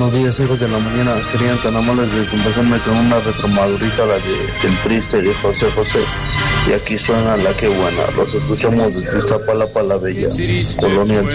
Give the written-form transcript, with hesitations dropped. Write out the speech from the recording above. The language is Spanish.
buenos días, hijos de la mañana. Serían tan amables de complacerme con una retromadurita, la del triste de José José. Y aquí suena la que buena. Los escuchamos desde Iztapalapa, la bella colonia.